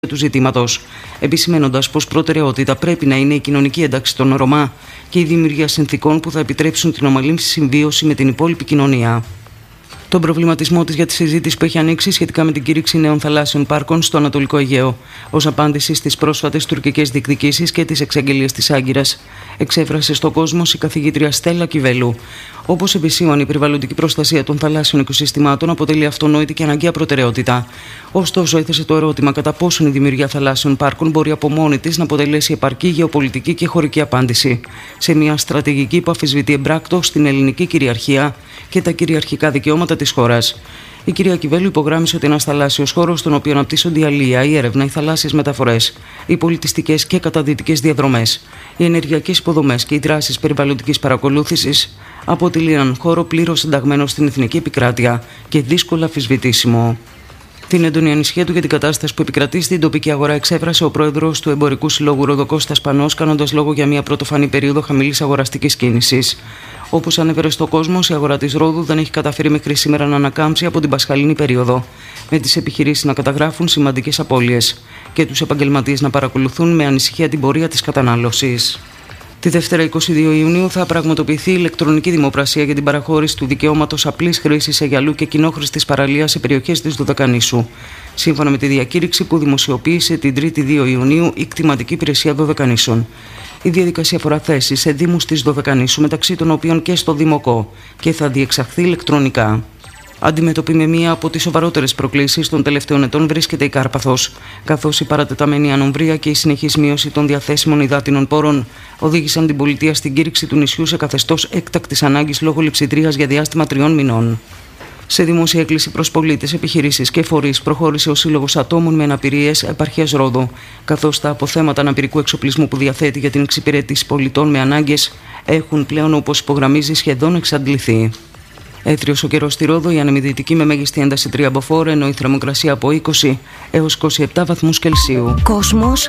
του ζητήματος, επισημαίνοντας πως προτεραιότητα πρέπει να είναι η κοινωνική ένταξη των Ρωμά και η δημιουργία συνθηκών που θα επιτρέψουν την ομαλή συμβίωση με την υπόλοιπη κοινωνία. Τον προβληματισμό της για τη συζήτηση που έχει ανοίξει σχετικά με την κήρυξη νέων θαλάσσιων πάρκων στο Ανατολικό Αιγαίο, ως απάντηση στις πρόσφατες τουρκικές διεκδικήσεις και τις εξαγγελίες της Άγκυρας, εξέφρασε στο Κόσμος η καθηγήτρια Στέλλα Κιβέλου. Όπως επισήμανε, η περιβαλλοντική προστασία των θαλάσσιων οικοσυστημάτων αποτελεί αυτονόητη και αναγκαία προτεραιότητα. Ωστόσο, έθεσε το ερώτημα κατά πόσον η δημιουργία θαλάσσιων πάρκων μπορεί από μόνη της να αποτελέσει επαρκή γεωπολιτική και χωρική απάντηση σε μια στρατηγική που αμφισβητεί εμπράκτως την ελληνική κυριαρχία και τα κυριαρχικά δικαιώματα της χώρας. Η κυρία Κιβέλου υπογράμμισε ότι ένας θαλάσσιος χώρος στον οποίο αναπτύσσονται η αλεία, η έρευνα, οι θαλάσσιες μεταφορές, οι πολιτιστικές και καταδυτικές διαδρομές, οι ενεργειακές υποδομές και οι δράσεις περιβαλλοντικής παρακολούθησης αποτελεί έναν χώρο πλήρως ενταγμένο στην εθνική επικράτεια και δύσκολα αμφισβητήσιμο. Την έντονη ανησυχία του για την κατάσταση που επικρατεί στην τοπική αγορά εξέφρασε ο πρόεδρος του Εμπορικού Συλλόγου Ρόδο Κώστας Πανός, κάνοντας λόγο για μια πρωτοφανή περίοδο χαμηλής αγοραστικής κίνησης. Όπως ανέφερε στο Κόσμος, η αγορά της Ρόδου δεν έχει καταφέρει μέχρι σήμερα να ανακάμψει από την πασχαλινή περίοδο, με τις επιχειρήσεις να καταγράφουν σημαντικές απώλειες και τους επαγγελματίες να παρακολουθούν με ανησυχία την πορεία της κατανάλωσης. Τη Δευτέρα 22 Ιουνίου θα πραγματοποιηθεί ηλεκτρονική δημοπρασία για την παραχώρηση του δικαιώματος απλής χρήσης αιγιαλού και κοινόχρηστης παραλίας σε περιοχές της Δωδεκανήσου, σύμφωνα με τη διακήρυξη που δημοσιοποίησε την 3η 2 Ιουνίου η κτηματική υπηρεσία Δωδεκανήσων. Η διαδικασία αφορά θέσεις σε δήμους της Δωδεκανήσου, μεταξύ των οποίων και στο Δημοκό, και θα διεξαχθεί ηλεκτρονικά. Αντιμετωπεί με μία από τις σοβαρότερες προκλήσεις των τελευταίων ετών βρίσκεται η Κάρπαθος, καθώς η παρατεταμένη ανομβρία και η συνεχής μείωση των διαθέσιμων υδάτινων πόρων οδήγησαν την πολιτεία στην κήρυξη του νησιού σε καθεστώς έκτακτης ανάγκης λόγω λειψιδρίας για διάστημα 3 μηνών. Σε δημόσια έκκληση προς πολίτες, επιχειρήσεις και φορείς προχώρησε ο Σύλλογος Ατόμων με Αναπηρίες Επαρχίας Ρόδο, καθώς τα αποθέματα αναπηρικού εξοπλισμού που διαθέτει για την εξυπηρέτηση πολιτών με ανάγκες έχουν πλέον, όπως υπογραμμίζει, σχεδόν εξαντληθεί. Έθριος ο καιρός στη Ρόδο, η ανεμιδυτική με μέγιστη ένταση 3 μποφόρ, ενώ η θερμοκρασία από 20 έως 27 βαθμούς Κελσίου. Κόσμος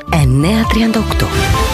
938.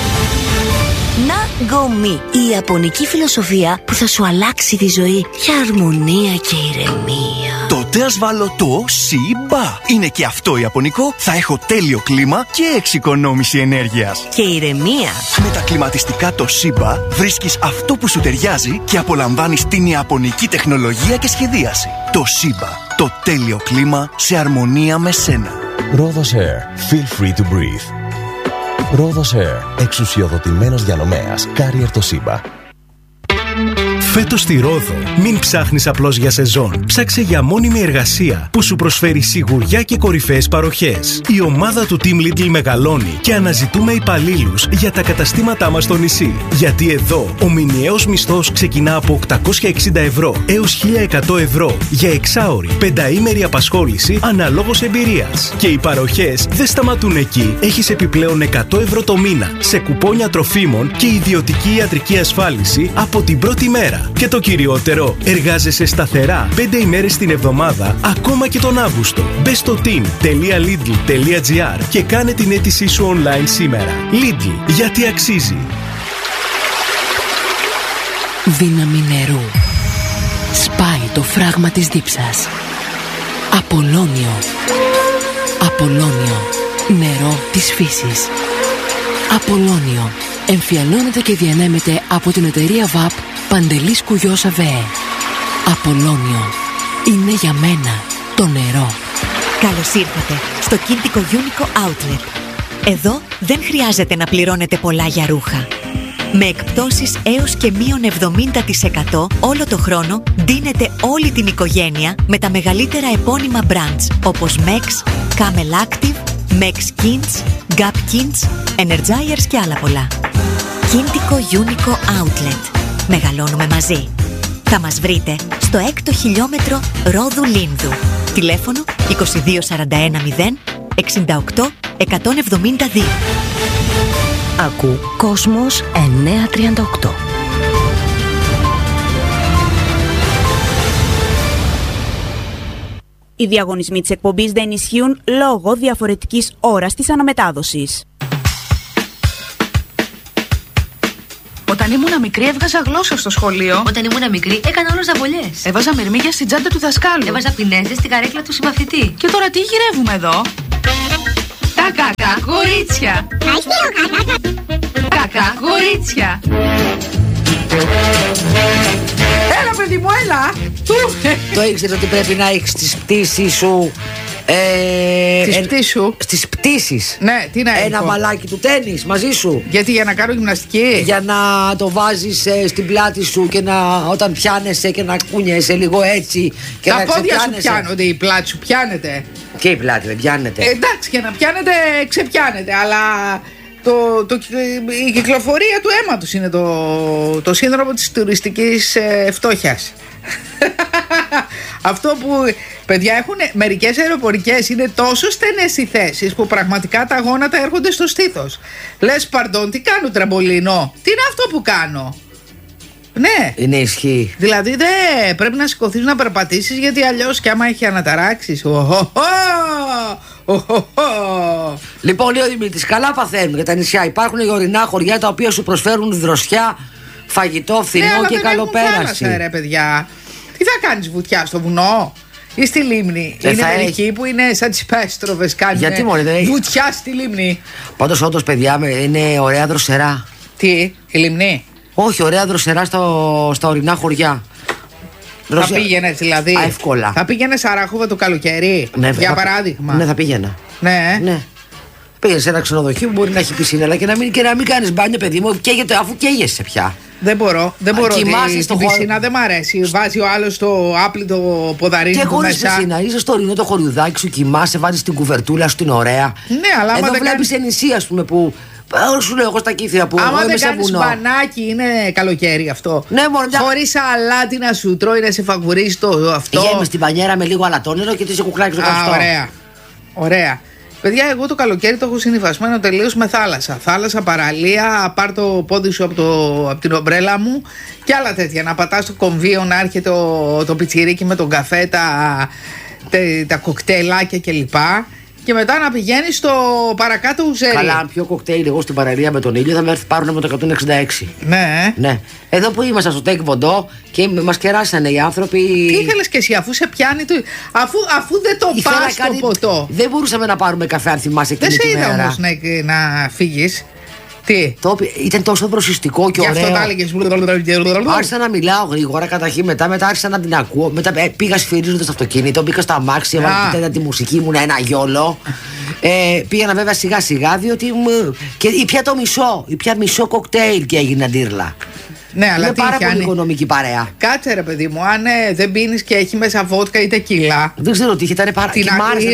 Ναγκομί, η ιαπωνική φιλοσοφία που θα σου αλλάξει τη ζωή για αρμονία και ηρεμία. Τότε ας βάλω το Σιμπα. Είναι και αυτό ιαπωνικό, θα έχω τέλειο κλίμα και εξοικονόμηση ενέργειας. Και ηρεμία. Με τα κλιματιστικά το Σιμπα βρίσκεις αυτό που σου ταιριάζει και απολαμβάνεις την ιαπωνική τεχνολογία και σχεδίαση. Το Σιμπα, το τέλειο κλίμα σε αρμονία με σένα. Rhodos Air. Feel free to breathe. Rhodos Air. Εξουσιοδοτημένος διανομέας. Carrier Toshiba. Φέτος στη Ρόδο, μην ψάχνεις απλώς για σεζόν. Ψάξε για μόνιμη εργασία που σου προσφέρει σιγουριά και κορυφαίες παροχές. Η ομάδα του Team Lidl μεγαλώνει και αναζητούμε υπαλλήλους για τα καταστήματά μας στο νησί. Γιατί εδώ ο μηνιαίος μισθός ξεκινά από 860 ευρώ έως 1100 ευρώ για εξάωρη, πενταήμερη απασχόληση αναλόγως εμπειρίας. Και οι παροχές δεν σταματούν εκεί. Έχεις επιπλέον 100 ευρώ το μήνα σε κουπόνια τροφίμων και ιδιωτική ιατρική ασφάλιση από την πρώτη μέρα. Και το κυριότερο, εργάζεσαι σταθερά 5 ημέρες την εβδομάδα, ακόμα και τον Αύγουστο. Μπες στο team.lidl.gr και κάνε την αίτησή σου online σήμερα. Lidl, γιατί αξίζει. Δύναμη νερού. Σπάει το φράγμα της δίψας. Απολώνιο. Απολώνιο. Νερό της φύσης. Απολώνιο. Εμφιαλώνεται και διανέμεται από την εταιρεία ΒΑΠ Παντελής Κουγιός ΑΒΕ. Απολώνιο. Είναι για μένα το νερό. Καλώς ήρθατε στο Κίντικο Unico Outlet. Εδώ δεν χρειάζεται να πληρώνετε πολλά για ρούχα. Με εκπτώσεις έως και μείον 70% όλο το χρόνο ντύνετε όλη την οικογένεια με τα μεγαλύτερα επώνυμα brands όπως Mex, Camel Active, Mex Kins, Gap Kins, Energizers και άλλα πολλά. Κίντικο Unico Outlet. Μεγαλώνουμε μαζί. Θα μας βρείτε στο 6ο χιλιόμετρο Ρόδου Λίνδου. Τηλέφωνο 2241 0 68 172. Ακού Κόσμος 938. Οι διαγωνισμοί της εκπομπής δεν ισχύουν λόγω διαφορετικής ώρας της αναμετάδοσης. Όταν ήμουν μικρή έβγαζα γλώσσα στο σχολείο. Όταν ήμουν μικρή έκανα όλο ζαβολιές. Έβαζα μυρμήγκια στην τσάντα του δασκάλου. Έβαζα πινέζες στην καρέκλα του συμμαθητή. Και τώρα τι γυρεύουμε εδώ? Τα Κακά κορίτσια. Κακά κορίτσια. Έλα παιδί μου, έλα. Το ήξερες ότι πρέπει να έχεις τις πτήσεις σου στις πτήσεις. Ναι, τι να ένα έχω. μπαλάκι του τένις μαζί σου. Γιατί, για να κάνω γυμναστική? Για να το βάζεις στην πλάτη σου και όταν πιάνεσαι και να κουνιέσαι λίγο έτσι και τα να πόδια σου πιάνονται, η πλάτη σου πιάνεται. Και η πλάτη δεν πιάνεται. Εντάξει, και να πιάνεται ξεπιάνεται, αλλά η κυκλοφορία του αίματος είναι το σύνδρομο της τουριστικής φτώχειας. Αυτό που, παιδιά, έχουν μερικές αεροπορικές, είναι τόσο στενές οι θέσεις που πραγματικά τα γόνατα έρχονται στο στήθος. Λες, παρντών, τι κάνω τραμπολίνο? Τι είναι αυτό που κάνω? Ναι. Είναι ισχύ. Δηλαδή δεν πρέπει να σηκωθείς να περπατήσεις, γιατί αλλιώς κι άμα έχει αναταράξεις. Λοιπόν, λέει ο Δημήτρης, καλά παθαίνουν για τα νησιά. Υπάρχουν ορεινά χωριά τα οποία σου προσφέρουν δροσιά, φαγητό, φθηνό και καλοπέραση. Ναι, ρε παιδιά. Τι θα κάνεις, βουτιά στο βουνό ή στη λίμνη? Είναι μερικοί που είναι σαν τις πέστροβες, κάνουν βουτιά στη λίμνη. Πάντως όντως, παιδιά, είναι ωραία δροσερά. Τι, η λιμνή? Όχι, ωραία δροσερά στα ορεινά χωριά. Θα πήγαινε δηλαδή? Εύκολα. Θα πήγαινε Σαράχοβα το καλοκαίρι, ναι, για παράδειγμα? Ναι, θα πήγαινα. Ναι. Πήγαινε σε ένα ξενοδοχείο που μπορεί να έχει πισίνα, αλλά και να μην κάνεις μπάνιο, παιδί μου, αφού καίγεσαι πια. Δεν μπορώ. Στην πισίνα δεν μ' αρέσει. Βάζει ο άλλος το άπλυτο ποδαρίνι του μέσα. Και χωρίς πισίνα, είσαι στο ορεινό το χωριουδάκι σου, κοιμάσαι, βάζεις την κουβερτούλα σου την ωραία. Ναι, αλλά άμα εδώ βλέπεις νησί, ας πούμε, που. Σου λέω εγώ στα Κύθια που. Άμα δεν κάνεις μπανάκι, είναι καλοκαίρι αυτό. Ναι, μόνο. Χωρίς αλάτι να σου τρώει, να σε φαγουρίζει το αυτό. Πηγαίνουμε στην πανιέρα με λίγο αλατόνερο και τι κουκλάκι στο καυτό. Ωραία. Παιδιά, εγώ το καλοκαίρι το έχω συνυφασμένο τελείως με θάλασσα. Θάλασσα, παραλία, πάρ' το πόδι σου από την ομπρέλα μου και άλλα τέτοια. Να πατάς το κομβίο, να έρχεται το πιτσιρίκι με τον καφέ, τα κοκτέιλάκια κλπ. Και μετά να πηγαίνεις στο παρακάτω ουζέρι. Καλά, πιο κοκτέιλ εγώ στην παραλία με τον ήλιο θα με έρθει πάρουν με το 166. Ναι. Εδώ που ήμασταν στο Τέκ Βοντό και μας κεράσανε οι άνθρωποι. Τι ήθελες και εσύ, αφού σε πιάνει αφού δεν το πας το ποτό. Δεν μπορούσαμε να πάρουμε καφέ, αν θυμάσαι εκείνη τη μέρα. Δεν σε είδα όμως να φύγεις. Τι? Ήταν τόσο δροσιστικό και ωραίο. Γι' αυτό τα έλεγες. Άρχισα να μιλάω γρήγορα καταρχήν, μετά άρχισα να την ακούω. Μετά πήγα σφυρίζοντας στο αυτοκίνητο, μπήκα στο αμάξι, έβαλα τη μουσική μου, ένα γιόλο. Πήγαινα βέβαια σιγά σιγά, διότι. Και ήπια μισό κοκτέιλ και έγινε αντίρλα. Ναι, αλλά είναι πάρα πολύ οικονομική παρέα. Κάτσε ρε παιδί μου, αν δεν πίνεις και έχει μέσα βότκα ή τεκίλα. Δεν ξέρω τι είχε, ήταν πάρα πολύ.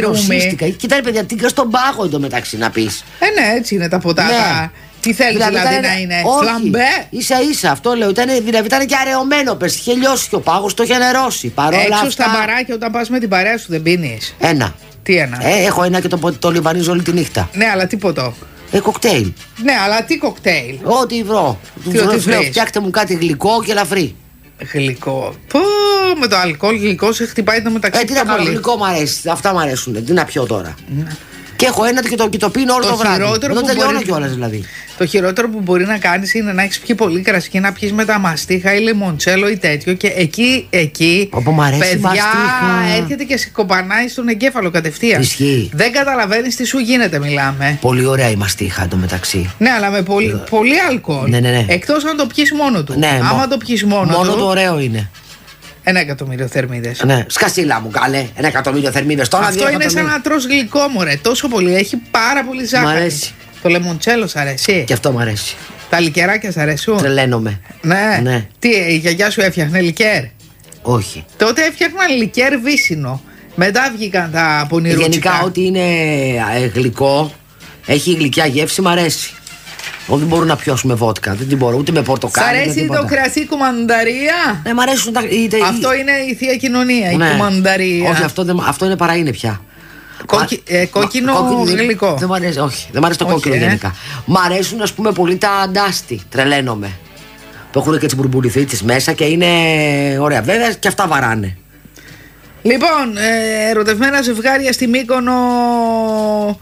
Κοίτα, παιδιά, τι στον πάγο εντωμεταξύ να πεις. Ναι, έτσι είναι τα ποτά. Ναι. Τι θέλεις δηλαδή να είναι, φλαμπέ? Ίσα-ίσα, αυτό λέω. Δηλαδή ήταν και αραιωμένο. Πες, είχε λιώσει και ο πάγος το είχε νερώσει. Έξω στα μπαράκια, όταν πας με την παρέα σου, δεν πίνεις? Ένα. Τι ένα? Έχω ένα και το λιβανίζω όλη τη νύχτα. Ναι, αλλά τι ποτό? Κοκτέιλ. Ναι, αλλά τι κοκτέιλ? Ό,τι βρω. Φτιάχτε μου κάτι γλυκό και ελαφρύ. Γλυκό. Πω, με το αλκοόλ γλυκό σε χτυπάει το μεταξύ. Τι να κάνω, γλυκό μου αρέσει. Αυτά μου αρέσουν. Τι να πιω τώρα. Και έχω ένα και το πίνω όλο το βράδυ. Δεν τελειώνω κιόλας δηλαδή. Το χειρότερο που μπορεί να κάνεις είναι να έχεις πιει πολύ κρασί και να πιεις με τα μαστίχα ή λεμοντσέλο ή τέτοιο. Και εκεί παιδιά, έρχεται και σε κοπανάει στον εγκέφαλο κατευθείαν. Ισχύει. Δεν καταλαβαίνεις τι σου γίνεται, μιλάμε. Πολύ ωραία η μαστίχα εντωμεταξύ. Ναι, αλλά με πολύ αλκοόλ. Ναι. Εκτός αν το πιεις μόνο του. Ναι, άμα το πιεις μόνο του. το ωραίο είναι. 1 εκατομμύριο θερμίδες. Ναι, σκασίλα μου, καλέ. 1 εκατομμύριο θερμίδες. Αυτό είναι σαν να τρως γλυκό, μωρέ. Τόσο πολύ. Έχει πάρα πολύ ζάχαρη. Μ' αρέσει. Το λεμοντσέλο σ' αρέσει? Και αυτό μ' αρέσει. Τα λικεράκια σ' αρέσουν? Τρελαίνομαι. Ναι. Τι, η γιαγιά σου έφτιαχνε λικέρ? Όχι. Τότε έφτιαχναν λικέρ βύσσινο. Μετά βγήκαν τα πονηρούτσικα. Γενικά, ό,τι είναι γλυκό, έχει γλυκιά γεύση, μ' αρέσει. Εγώ δεν μπορώ να πιώσουμε βότκα, δεν την μπορώ ούτε με πορτοκάλι. Σ' αρέσει το κρασί κουμανταρία? Ναι, μ' αρέσουν τα. Αυτό είναι η θεία κοινωνία, η κουμανταρία. Όχι, αυτό είναι παρά είναι πια. Κόκκινο γλυκό. Δεν μ' αρέσει, όχι. Δεν μ' αρέσει το κόκκινο γενικά. Μ' αρέσουν, ας πούμε, πολύ τα αντάστη. Τρελαίνομαι. Που έχουν και τις μπουρμπουλιθίτσες μέσα και είναι ωραία. Βέβαια και αυτά βαράνε. Λοιπόν, ερωτευμένα ζευγάρια στη Μύκονο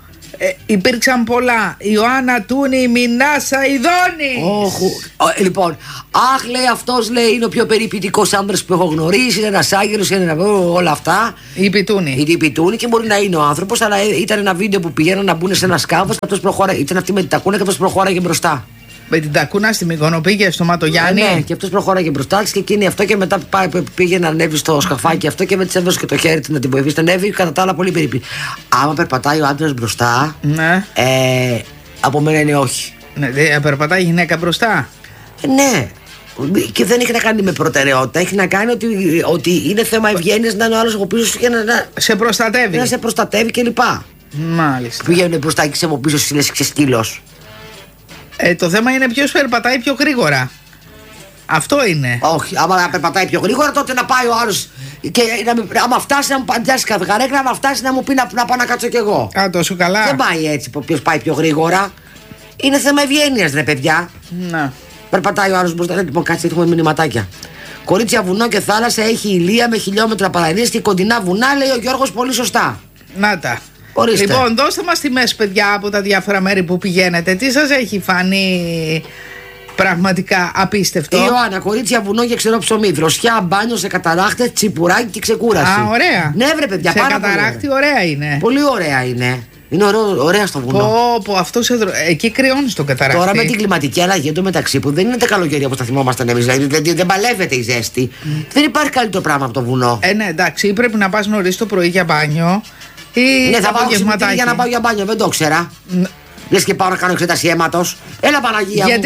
υπήρξαν πολλά. Ιωάννα Τούνη, Μινάσα, Ιδώνη. Λοιπόν, αχ, λέει αυτός, λέει, είναι ο πιο περιποιητικός άνδρας που έχω γνωρίσει. Είναι ένας άγγελος, είναι όλα αυτά. Η Πιτούνη. Και μπορεί να είναι ο άνθρωπος, αλλά ήταν ένα βίντεο που πηγαίναν να μπουν σε ένα σκάφος και αυτός προχώραγε. Ήταν αυτή με την τακούνα και αυτός προχώραγε μπροστά. Με την τακούνα στη Μυκόνο πήγε στο Ματογιάννη. Ναι, και αυτός προχώραγε μπροστά της και εκείνη αυτό, και μετά πήγε να ανέβει στο σκαφάκι αυτό και με της έδωσε και το χέρι της να την βοηθήσει. Ανέβει, κατά τα άλλα πολύ περιποιητική. Άμα περπατάει ο άντρας μπροστά, ναι. Από μένα είναι όχι. Ναι, περπατάει η γυναίκα μπροστά. Ναι. Και δεν έχει να κάνει με προτεραιότητα. Έχει να κάνει ότι είναι θέμα ευγένειας να είναι ο άλλος από πίσω σου και να σε προστατεύει. Να σε προστατεύει κλπ. Μάλιστα. Πηγαίνουν μπροστά και σε από πίσω σου λες ξεσκύλος. Το θέμα είναι ποιος περπατάει πιο γρήγορα. Αυτό είναι. Όχι, άμα περπατάει πιο γρήγορα, τότε να πάει ο άλλος. Και άμα φτάσει να μου παντιάσει κάθε καρέκλα, άμα φτάσει να μου πει να πάω να κάτσω κι εγώ. Α, τόσο καλά. Δεν πάει έτσι, ποιος πάει πιο γρήγορα. Είναι θέμα ευγένειας, ρε παιδιά. Να. Περπατάει ο άλλος μπροστά. Λοιπόν, κάτσε, έχουμε μηνυματάκια. Κορίτσια, βουνό και θάλασσα, έχει ηλία με χιλιόμετρα παραλίες και κοντινά βουνά, λέει ο Γιώργος πολύ σωστά. Να τα. Ορίστε. Λοιπόν, δώστε μας τιμές, παιδιά, από τα διάφορα μέρη που πηγαίνετε. Τι σας έχει φανεί πραγματικά απίστευτο? Ιωάννα, κορίτσια, βουνό και ξερό ψωμί. Δροσιά, μπάνιο σε καταράχτες, τσιπουράκι και ξεκούραση. Α, ωραία. Ναι, βρε παιδιά, σε καταράχτη, ωραία είναι. Πολύ ωραία είναι. Είναι ωραία στο βουνό. Εκεί κρυώνει στον καταράκτη. Τώρα με την κλιματική αλλαγή εντωμεταξύ που δεν είναι τα καλοκαίρια όπως τα θυμόμασταν εμείς. Δηλαδή δεν παλεύεται η ζέστη. Δεν υπάρχει καλύτερο πράγμα από το βουνό. Ναι, εντάξει, ή πρέπει να πας νωρίς το πρωί για μπάνιο. Ναι, θα πάω ξυπνητήρι για να πάω για μπάνιο, δεν το ήξερα. Λες και πάω να κάνω εξέταση αίματος. Έλα, Παναγία μου.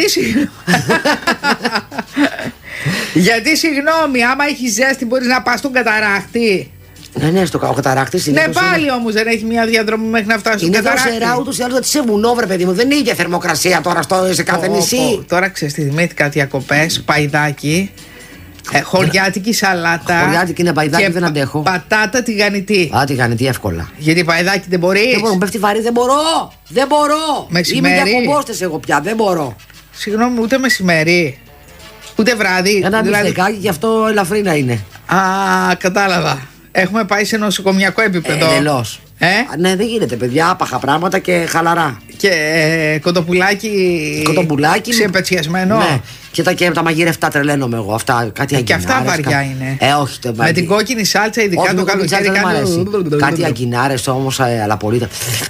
Γιατί συγγνώμη, άμα έχει ζέστη μπορείς να πας στον καταράκτη. Ναι, στο καταράκτη. Ναι, πάλι όμως δεν έχει μια διαδρομή μέχρι να φτάσει στον καταράκτη. Είναι δροσερά ούτως ή άλλως, σε βουνό, βρε παιδί μου. Δεν είναι η ίδια θερμοκρασία τώρα σε κάθε νησί. Τώρα ξέρεις τι, θυμήθηκα διακοπές, παϊδάκι. Χωριάτικη σαλάτα. Χωριάτικη είναι παϊδάκι, δεν αντέχω. Πατάτα τηγανιτή. Α, τηγανιτή εύκολα. Γιατί παϊδάκι δεν μπορεί. Δεν μπορώ, μου πέφτει βαρύ, δεν μπορώ. Δεν μπορώ. Μεσημέρι. Είμαι για κομπόστες εγώ πια, δεν μπορώ. Συγγνώμη, ούτε μεσημέρι. Ούτε βράδυ. Ένα μπιφτεκάκι, γι' αυτό ελαφρύ να είναι. Α, κατάλαβα. Έχουμε πάει σε νοσοκομιακό επίπεδο. Εντελώς. Ναι, δεν γίνεται, παιδιά. Άπαχα πράγματα και χαλαρά. Και κοτοπουλάκι ξεπετσιασμένο. Ναι. Και τα μαγειρευτά τρελαίνομαι εγώ. Αυτά, κάτι αγκινάρες. Και αυτά βαριά είναι. Όχι, με την κόκκινη σάλτσα, ειδικά το καλοκαίρι. Κάτι αγκινάρες όμως, αλαπολίτα.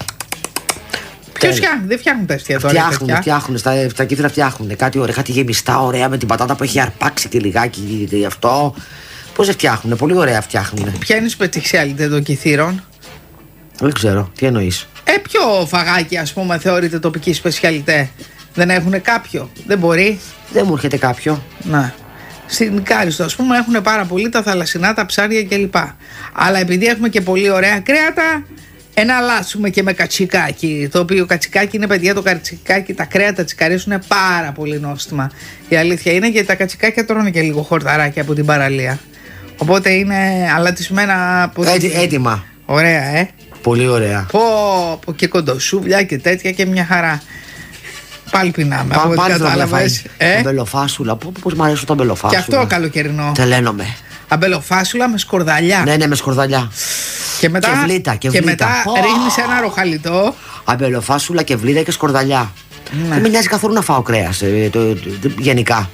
Ποιος φτιάχνει, δεν φτιάχνουν τα εστιατόρια. Φτιάχνουν, στα κύθρα φτιάχνουν. Κάτι ωραία, κάτι γεμιστά ωραία με την πατάτα που έχει αρπάξει και λιγάκι γι' αυτό. Πώς φτιάχνουν, πολύ ωραία φτιάχνουν. Ποια είναι η σπεσιαλιτέ των κυθύρων? Δεν ξέρω, τι εννοείς? Ποιο φαγάκι, ας πούμε, θεωρείται τοπική σπεσιαλιτέ? Δεν έχουν κάποιο? Δεν μπορεί. Δεν μου έρχεται κάποιο. Να. Στην Κάριστο, ας πούμε, έχουν πάρα πολύ τα θαλασσινά, τα ψάρια κλπ. Αλλά επειδή έχουμε και πολύ ωραία κρέατα, εναλλάσσουμε και με κατσικάκι. Το οποίο κατσικάκι είναι, παιδιά, το κατσικάκι, τα κρέατα τσικαρίσουν πάρα πολύ νόστιμα. Η αλήθεια είναι, γιατί τα κατσικάκια τρώνε και λίγο χορταράκι από την παραλία. Οπότε είναι αλατισμένα από. Έτοιμα. Ωραία, Πολύ ωραία. Και κοντοσούβλια και τέτοια και μια χαρά. Πάλι πεινάμε. Πάλι κατάλαβες. Αμπελοφάσουλα. Πώς μου αρέσουν τα αμπελοφάσουλα. Και αυτό καλοκαιρινό. Τελένομαι. Αμπελοφάσουλα με σκορδαλιά. Ναι, με σκορδαλιά. Και μετά, και μετά ρίχνεις ένα ροχαλιτό. Αμπελοφάσουλα και βλήτα και σκορδαλιά. Δεν με νοιάζει καθόλου να φάω κρέας γενικά.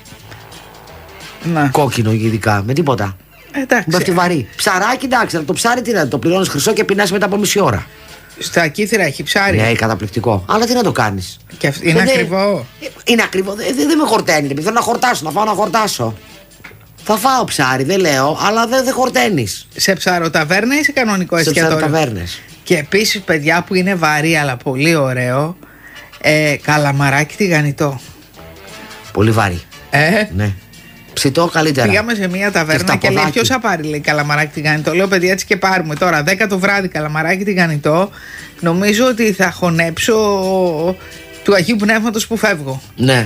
Κόκκινο ειδικά, με τίποτα. Εντάξει. Με αυτή βαρύ. Ψαράκι, εντάξει, το ψάρι τι να το πληρώνεις χρυσό και πεινάς μετά από μισή ώρα. Στα κύθρα έχει ψάρι. Ναι, καταπληκτικό. Αλλά τι να το κάνεις. Είναι ακριβό. Είναι ακριβό. Δεν με χορταίνει. Θέλω να χορτάσω, να φάω να χορτάσω. Θα φάω ψάρι, δεν λέω, αλλά δεν χορταίνεις. Σε ψαροταβέρνα ή σε κανονικό εστιατόριο? Σε ψαροταβέρνες. Και επίσης, παιδιά, που είναι βαρύ αλλά πολύ ωραίο, καλαμαράκι τηγανιτό. Πολύ βαρύ. Ναι. Ψητό καλύτερα. Πήγαμε σε μια ταβέρνα και λέει: ποιος θα πάρει, λέει, καλαμαράκι τηγανιτό? Λέω: παιδιά, έτσι και πάρουμε τώρα 10 το βράδυ καλαμαράκι τηγανιτό. Νομίζω ότι θα χωνέψω του Αγίου Πνεύματος που φεύγω. Ναι.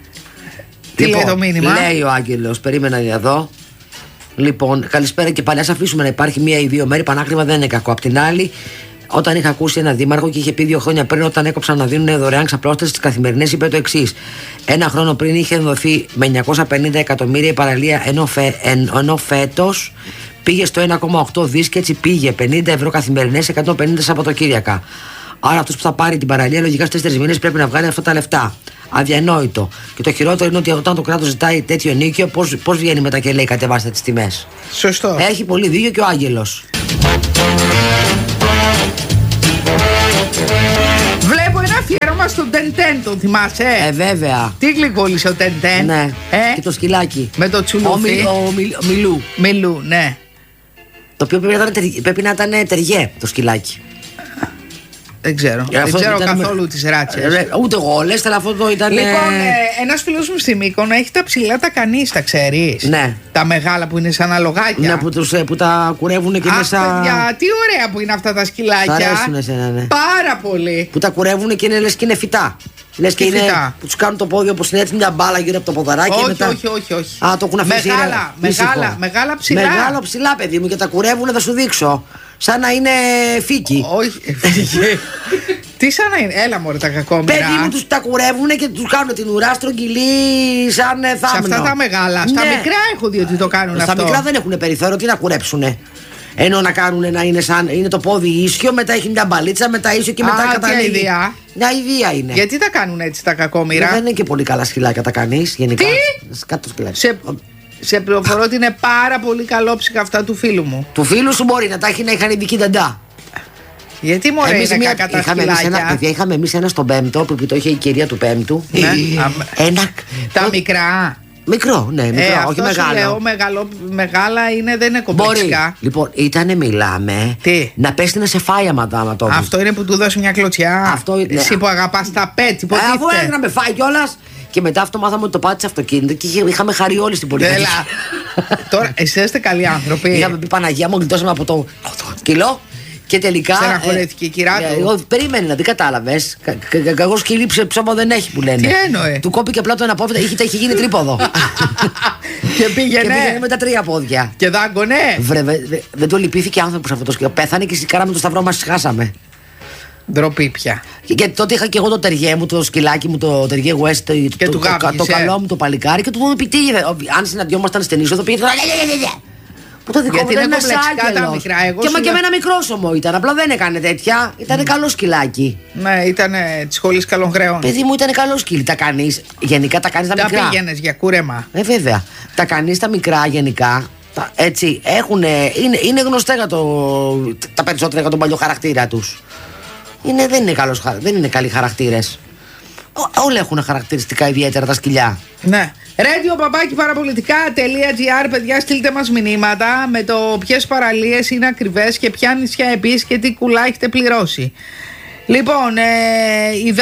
Τι λέει το μήνυμα? Λέει ο Άγγελος, περίμενα εδώ. Λοιπόν, καλησπέρα και πάλι. Ας αφήσουμε να υπάρχει μία ή δύο μέρη. Πανάκριβα δεν είναι κακό. Απ' την άλλη, όταν είχα ακούσει ένα δήμαρχο και είχε πει 2 χρόνια πριν, όταν έκοψαν να δίνουν δωρεάν ξαπλώστες στις καθημερινές, είπε το εξής: 1 χρόνο πριν είχε δοθεί με 950 εκατομμύρια η παραλία, ενώ φέτος πήγε στο 1,8 δις και έτσι πήγε 50 ευρώ καθημερινές, 150 Σαββατοκύριακα. Άρα αυτός που θα πάρει την παραλία λογικά στις 4 μήνες πρέπει να βγάλει αυτά τα λεφτά. Αδιανόητο. Και το χειρότερο είναι ότι όταν το κράτος ζητάει τέτοιο ενίκιο, πώς βγαίνει μετά και λέει κατεβάστε τις τιμές. Σωστό. Έχει πολύ δίκιο και ο Άγγελος. Βλέπω ένα αφιέρωμα στον Τεντέν, τον θυμάσαι? Βέβαια. Τι γλυκούλησε ο Τεντέν. Ναι. Και το σκυλάκι. Με το τσουλούφι. Μιλού. Μιλού, ναι. Το οποίο πρέπει να ήταν τεριέ το σκυλάκι. Δεν ξέρω. Δεν ξέρω καθόλου τις ράτσες. Ούτε εγώ λες, αλλά αυτό το ήταν. Λοιπόν, ένας φίλος μου στη Μύκονο έχει τα ψηλά τα κανίστα, ξέρεις? Ναι. Τα μεγάλα που είναι σαν αλογάκια. Ναι, που τα κουρεύουν και μέσα. Παιδιά, τι ωραία που είναι αυτά τα σκυλάκια. Θα αρέσουν εσένα, ναι. Πάρα πολύ. Που τα κουρεύουν και είναι λες και είναι φυτά. Λες και είναι που τους κάνουν το πόδι όπως είναι έτσι μια μπάλα γύρω από το ποδαράκι. Όχι. Α, το έχουν αφήσει. Μεγάλα ψηλά. Μεγάλο ψηλά, παιδί μου, και τα κουρεύουν, θα σου δείξω. Σαν να είναι φίκι. Όχι. Τι σαν να είναι, έλα μωρέ τα κακόμοιρα. Παιδί μου, τους τα κουρεύουν και τους κάνουν την ουρά στρογγυλή σαν θάμνο. Σε αυτά τα μεγάλα. Στα μικρά έχω δει ότι το κάνουν αυτό. Στα μικρά δεν έχουν περιθώριο, τι να κουρέψουνε. Ενώ να κάνουν να είναι σαν. Είναι το πόδι ίσιο, μετά έχει μια μπαλίτσα, μετά ίσιο και μετά καταλήγει. Μια ιδέα είναι. Γιατί τα κάνουν έτσι τα κακόμοιρα? Δεν είναι και πολύ καλά σκυλάκια τα κανείς γενικά. Τι? Κάτω σκυλάκι. Σε πληροφορώ ότι είναι πάρα πολύ καλόψυχα αυτά του φίλου μου. Του φίλου σου μπορεί να τα έχει να είχαν ειδική δεντά. Γιατί μωρέ είναι κακά τα σκυλάκια? Είχαμε εμείς ένα στον Πέμπτο που το είχε η κυρία του Πέμπτου. Ναι. Τα μικρά. Μικρό, ναι, μικρό, όχι μεγάλο. Μεγάλα είναι, δεν είναι κομπλεξικά. Λοιπόν, ήτανε μιλάμε. Τι? Να πέσει να σε φάει άμα το. Αυτό είναι που του δώσει μια κλωτσιά. Εσύ που αγαπάς τα πέτ, υποτίθεται. Αφού έγινε να με φάει κιόλας. Και μετά αυτό μάθαμε ότι το πάτησε αυτοκίνητο και είχαμε χαρεί όλοι στην πολιτική. Τώρα, εσείς είστε καλοί άνθρωποι. Είχαμε πει Παναγία μου, γλιτώσαμε από το κιλό. Και τελικά. Στεναχωρέθηκε η κυρά του. Περίμενε, δεν κατάλαβες. Κακό σκυλί ψωμό δεν έχει που λένε. Τι εννοεί? Του κόπηκε απλά το ένα πόδι, είχε γίνει τρίποδο. Και πήγαινε με τα 3 πόδια. Και δάγκωνε. Δεν το λυπήθηκε άνθρωπος αυτό το σκυλί. Πέθανε και σηκάραμε το σταυρό μας, χάσαμε. Ντροπή πια. Και τότε είχα και εγώ το τεριέ μου, το σκυλάκι μου, το τεριέ West, το καλό μου το παλικάρι. Και του μου πει τι είδε. Αν συναντιόμασταν στην είσοδο, πήγε. Που το δικό μου δεν είναι άγγελος. Και μα και με ένα μικρόσωμο ήταν. Απλά δεν έκανε τέτοια. Ήταν καλό σκυλάκι. Ναι, ήταν τη σχολή καλών χρεών. Παιδί μου, ήταν καλό σκυλί. Τα κάνει. Γενικά τα κάνει τα μικρά. Τα πήγαινε για κούρεμα. Βέβαια. Τα κάνει τα μικρά γενικά. Έτσι είναι γνωστά για τα περισσότερα για τον παλιό χαρακτήρα του. Δεν είναι καλοί χαρακτήρες. Όλοι έχουν χαρακτηριστικά ιδιαίτερα τα σκυλιά. Ναι. Radio παπάκι παραπολιτικά.gr. Παιδιά, στείλτε μας μηνύματα με το ποιες παραλίες είναι ακριβές και ποια νησιά επίσης και τι κουλά έχετε πληρώσει. Λοιπόν, η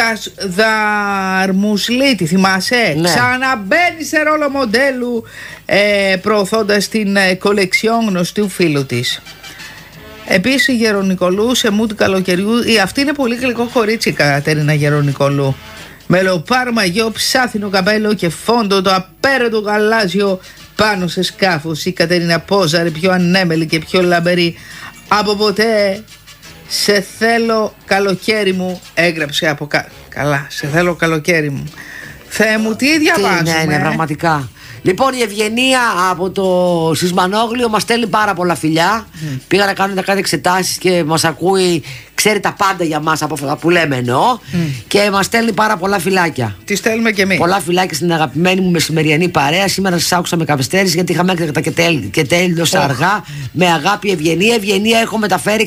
Δαρμουσλίτη, θυμάσαι? Ναι. Ξαναμπαίνει σε ρόλο μοντέλου προωθώντας την κολεξιόν γνωστού φίλου της. Επίσης η Γερονικολού σε μου του καλοκαιριού. Αυτή είναι πολύ γλυκό κορίτσι η Κατερίνα Γερονικολού. Με λοπάρ μαγιό, ψάθινο καπέλο και φόντο το απέραντο γαλάζιο πάνω σε σκάφος. Η Κατερίνα πόζαρε πιο ανέμελη και πιο λαμπερή από ποτέ. Σε θέλω καλοκαίρι μου, έγραψε από καλά, σε θέλω καλοκαίρι μου. Θεέ μου, τι διαβάζουμε. Ναι, πραγματικά. Λοιπόν, η Ευγενία από το Σισμανόγλιο μας στέλνει πάρα πολλά φιλιά. Πήγα να κάνουν κάτι εξετάσεις και μας ακούει, ξέρει τα πάντα για μας από αυτά που λέμε εννοώ. Και μας στέλνει πάρα πολλά φιλάκια. Τι στέλνουμε και εμείς. Πολλά φιλάκια στην αγαπημένη μου μεσημεριανή παρέα. Σήμερα σας άκουσα με καθυστέρηση γιατί είχαμε έκτακτα και τέλειωσα αργά. Με αγάπη Ευγενία. Ευγενία, έχω μεταφέρει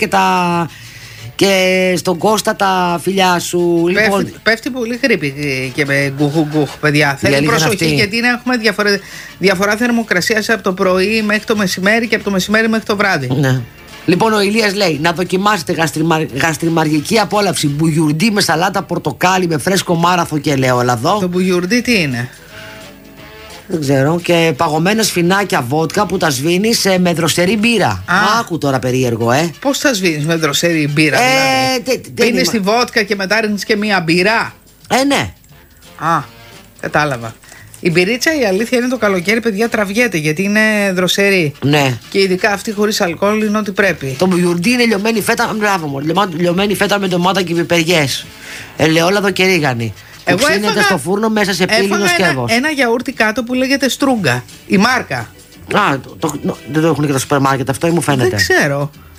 και στον Κώστα τα φιλιά σου. Πέφτει πολύ γρήπη και με γκουχ, παιδιά. Θέλει προσοχή γιατί έχουμε διαφορά θερμοκρασίας από το πρωί μέχρι το μεσημέρι και από το μεσημέρι μέχρι το βράδυ. Ναι. Λοιπόν, ο Ηλίας λέει να δοκιμάσετε γαστριμαργική απόλαυση. Μπουγιουρντί με σαλάτα πορτοκάλι με φρέσκο μάραθο και ελαιόλαδο. Το μπουγιουρντί τι είναι? Δεν ξέρω. Και παγωμένα σφινάκια βότκα που τα σβήνεις με δροσερή μπύρα. Άκου τώρα περίεργο, Πώς τα σβήνεις με δροσερή μπύρα, δηλαδή? Πίνεις τη βότκα και μετά ρίχνεις και μία μπύρα. Ναι. Κατάλαβα. Η μπυρίτσα, η αλήθεια είναι το καλοκαίρι, παιδιά, τραβιέται γιατί είναι δροσερή. Ναι. Και ειδικά αυτή χωρίς αλκοόλ είναι ό,τι πρέπει. Το μπουγιουρντί είναι λιωμένη φέτα. Λιωμένη φέτα με ντομάτα και πιπεριές. Ελαιόλαδο και ρίγανη. Που ξύνεται στο φούρνο μέσα σε πύλινο σκεύος. Ένα γιαούρτι κάτω που λέγεται Στρούγκα. Η μάρκα. Δεν το έχουν και τα σούπερ μάρκετ αυτό ή μου φαίνεται? Δεν ξέρω.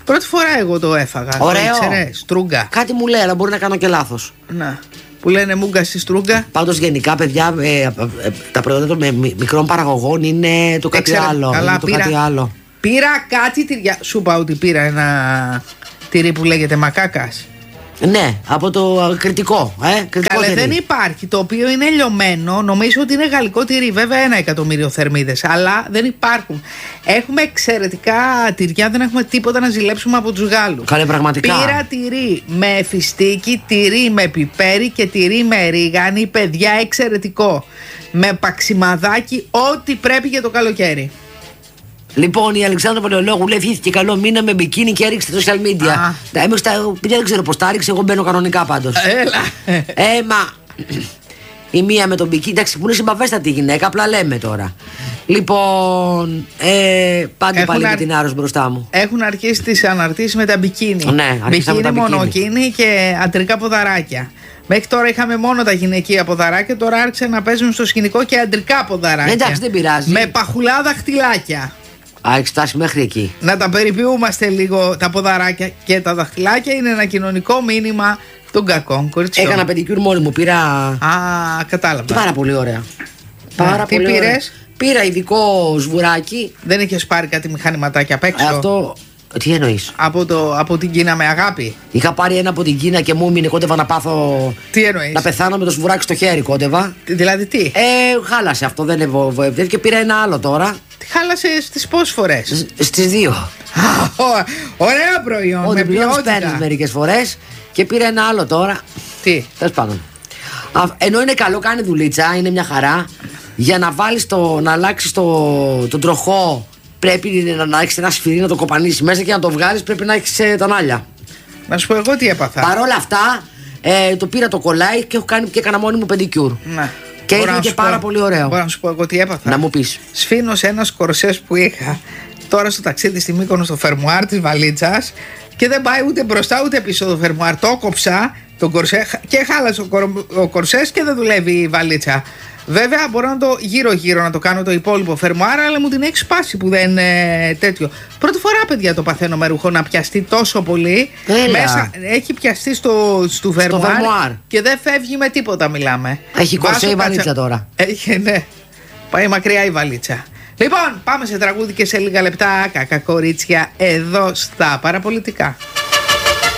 Πρώτη φορά εγώ το έφαγα. Ωραίο. Στρούγκα. Κάτι μου λέει, αλλά μπορεί να κάνω και λάθος. Να. Που λένε μούγκα στη στρούγκα. Πάντως γενικά, παιδιά, τα προϊόντα με μικρών παραγωγών είναι το κάτι άλλο. Καλά, πήρα κάτι τυριά. Σου είπα ότι πήρα ένα τυρί που λέγεται Μακάκας. Ναι, από το κριτικό. Καλέ, δεν υπάρχει. Το οποίο είναι λιωμένο. Νομίζω ότι είναι γαλλικό τυρί. Βέβαια 1 εκατομμύριο θερμίδες. Αλλά δεν υπάρχουν. Έχουμε εξαιρετικά τυριά. Δεν έχουμε τίποτα να ζηλέψουμε από τους Γάλλους. Καλέ, πραγματικά. Πήρα τυρί με φιστίκι, τυρί με πιπέρι και τυρί με ρίγανη. Παιδιά, εξαιρετικό. Με παξιμαδάκι, ό,τι πρέπει για το καλοκαίρι. Λοιπόν, η Αλεξάνδρα Παλαιολόγου λέει: Ευχήθηκε καλό μήνα με μπικίνι και έριξε τα social media. Δεν ξέρω πώς τα έριξε, εγώ μπαίνω κανονικά πάντως. Έλα. Μα η μία με τον μπικίνι, εντάξει, που είναι συμπαβέστατη γυναίκα, απλά λέμε τώρα. Λοιπόν, πάντε πάλι με την Άρρος μπροστά μου. Έχουν αρχίσει τις αναρτήσεις με τα μπικίνι. Ναι, μπικίνι, μονοκίνι και αντρικά ποδαράκια. Μέχρι τώρα είχαμε μόνο τα γυναικεία ποδαράκια, τώρα άρχισαν να παίζουν στο σκηνικό και αντρικά ποδαράκια. Εντάξει, δεν πειράζει. Με παχουλά δαχτυλάκια. Έχει φτάσει μέχρι εκεί. Να τα περιποιούμαστε λίγο τα ποδαράκια και τα δαχτυλάκια. Είναι ένα κοινωνικό μήνυμα των κακών κοριτσιών. Έκανα πεντικιούρ μόνη μου, πήρα. Κατάλαβα. Πάρα πολύ ωραία. Τι πήρες? Πήρα ειδικό σβουράκι. Δεν είχες πάρει κάτι μηχανηματάκι απ' έξω? Αυτό. Τι εννοείς? Από την Κίνα με αγάπη. Είχα πάρει ένα από την Κίνα και μου έμεινε, κόντευα να πάθω. Τι εννοείς? Να πεθάνω με το σβουράκι στο χέρι, κόντευα. Δηλαδή τι? Χάλασε αυτό, δεν είναι και πήρα ένα άλλο τώρα. Τι χάλασε στις πόσες φορές? Στις 2. Ωραία προϊόν. Ό,τι πλέον παίρνεις μερικές φορές και πήρα ένα άλλο τώρα. Τι? Τέλος πάντων. Ενώ είναι καλό, κάνει δουλίτσα, είναι μια χαρά. Για να βάλεις να αλλάξεις τον τροχό, πρέπει να έχεις ένα σφυρί να το κοπανίσεις μέσα και να το βγάλεις πρέπει να έχεις τα νάλια. Να σου πω εγώ τι έπαθα. Παρ' όλα αυτά, το πήρα το κολλάι και έχω κάνει και έκανα μόνη μου πεντικιούρ. Ναι. Και είναι και πάρα πολύ ωραίο. Μπορώ να σου πω εγώ τι έπαθα. Να μου πεις. Σφήνωσε ένα κορσές που είχα τώρα στο ταξίδι στη Μύκονο στο φερμουάρ της βαλίτσας και δεν πάει ούτε μπροστά ούτε πίσω το φερμουάρ. Το κόψα το κορσέ και χάλασε ο κορσές και δεν δουλεύει η βαλίτσα. Βέβαια μπορώ να το γύρω-γύρω να το κάνω το υπόλοιπο φερμουάρ, αλλά μου την έχει σπάσει που δεν τέτοιο. Πρώτη φορά, παιδιά, το παθαίνω με ρούχο να πιαστεί τόσο πολύ. Μέσα έχει πιαστεί στο φερμουάρ και δεν φεύγει με τίποτα, μιλάμε. Έχει κορσέ η βαλίτσα τώρα. Ναι. Πάει μακριά η βαλίτσα. Λοιπόν, πάμε σε τραγούδι και σε λίγα λεπτά. Κακά κορίτσια εδώ στα Παραπολιτικά.